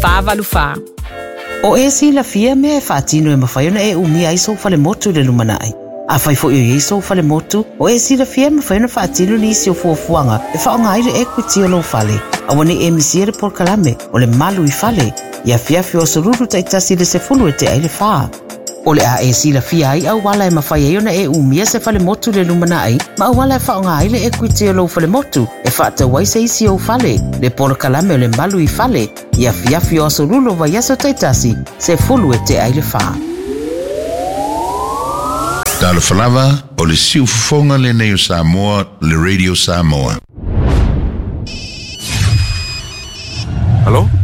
Fāwaluwha. O e si la fia mea e whaatino e mawhaiona e umia ai so fale motu le lumanai. A whai fo i so fale motu, o e si la fia mawhaiona whaatino ni isi o fuafuanga e whaonga aire equity o lo fale. A wane e misiere por kalame o le malu I fale. Ia fiafi o soruru taitasi le se fulu e te aile wha. O le a e si la fia ai au wala e mawhaiona e umia se fale motu le lumanai, ma au wala e whaonga aile equity o lo fale motu e whaata waise isi o fale. Le por kalame o le malu I fale. Ia fiafi o soruru wa yaso taitasi se fulu e te aile wha. Tala falava o le siufonga le nei o Samoa, le Radio Samoa. Hello?